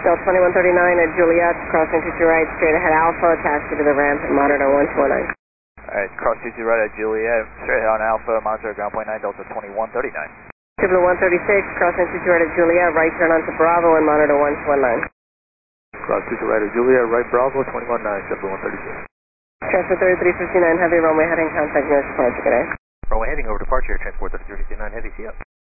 Delta 2139 at Juliet, crossing 22 right, straight ahead Alpha, taxi to the ramp at monitor 1219. Alright, cross 22 right at Juliet, straight ahead on Alpha, monitor ground point 9, Delta 2139. Tubular 136, crossing 22 right at Juliet, right turn onto Bravo and monitor 1219. Cross 22 right at Juliet, right Bravo, 219, Tubular 136. Transfer 3359 Heavy, runway heading, contact nearest departure, good day. Runway heading over departure, transport 3359 Heavy, see ya.